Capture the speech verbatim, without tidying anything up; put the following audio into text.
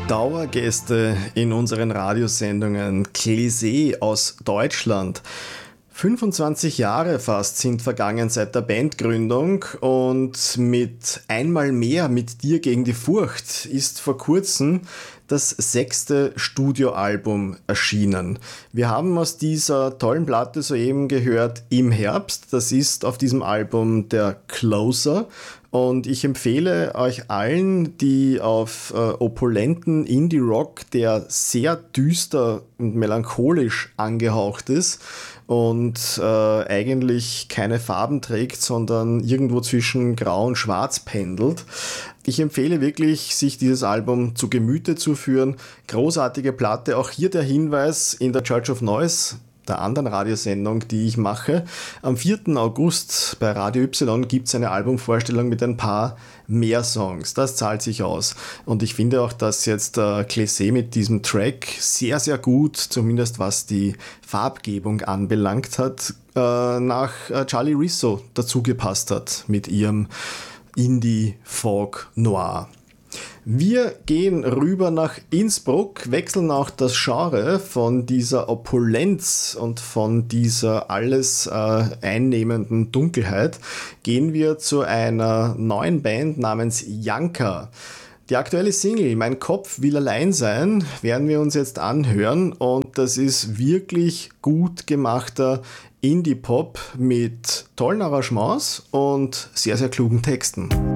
Dauergäste in unseren Radiosendungen. Clisée aus Deutschland. fünfundzwanzig Jahre fast sind vergangen seit der Bandgründung und mit Einmal mehr mit dir gegen die Furcht ist vor kurzem das sechste Studioalbum erschienen. Wir haben aus dieser tollen Platte soeben gehört Im Herbst. Das ist auf diesem Album der Closer. Und ich empfehle euch allen, die auf äh, opulenten Indie-Rock, der sehr düster und melancholisch angehaucht ist und äh, eigentlich keine Farben trägt, sondern irgendwo zwischen Grau und Schwarz pendelt. Ich empfehle wirklich, sich dieses Album zu Gemüte zu führen. Großartige Platte. Auch hier der Hinweis in der Church of Noise, der anderen Radiosendung, die ich mache. Am vierten August bei Radio Y gibt es eine Albumvorstellung mit ein paar mehr Songs. Das zahlt sich aus. Und ich finde auch, dass jetzt äh, Clisée mit diesem Track sehr, sehr gut, zumindest was die Farbgebung anbelangt hat, äh, nach äh, Charlie Rizzo dazugepasst hat mit ihrem Indie Folk Noir. Wir gehen rüber nach Innsbruck, wechseln auch das Genre von dieser Opulenz und von dieser alles äh, einnehmenden Dunkelheit, gehen wir zu einer neuen Band namens Janka. Die aktuelle Single Mein Kopf will allein sein werden wir uns jetzt anhören und das ist wirklich gut gemachter Indie-Pop mit tollen Arrangements und sehr, sehr klugen Texten.